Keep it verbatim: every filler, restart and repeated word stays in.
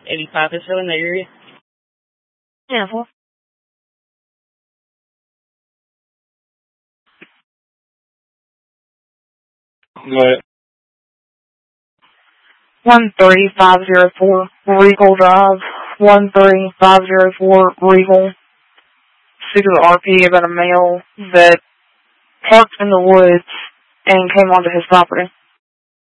eighty-five is still in the area? Yeah, four. Go ahead. one three five zero four Regal Drive. one three five zero four Regal. Speak to the R P about a male that parked in the woods and came onto his property.